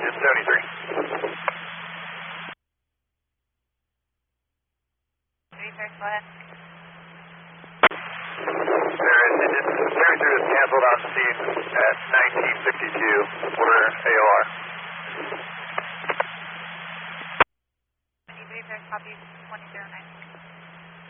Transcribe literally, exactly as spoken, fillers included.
engine seventy-three. seventy-three, go ahead. There is engine seventy-three was canceled on scene at nineteen fifty-two. Order A O R. seventy-three, copy twenty zero nine.